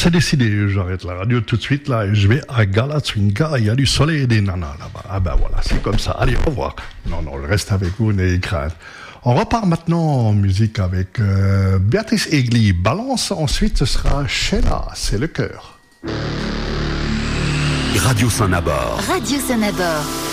c'est décidé, j'arrête la radio tout de suite là et je vais à Galatswinga, il y a du soleil et des nanas là-bas. Ah ben voilà, c'est comme ça. Allez, au revoir. Non, je reste avec vous, n'ayez crainte. On repart maintenant en musique avec Béatrice Egli, Balance. Ensuite, ce sera Sheila, c'est le cœur. Radio Saint-Nabord. Radio Saint-Nabord.